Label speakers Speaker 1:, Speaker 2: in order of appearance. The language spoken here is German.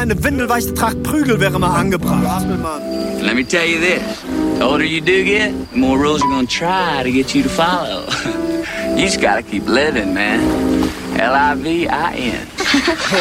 Speaker 1: Eine windelweiche Tracht Prügel wäre mal angebracht.
Speaker 2: Let me tell you this. The older you do get, the more rules are gonna try to get you to follow. You just gotta keep living, man. Livin.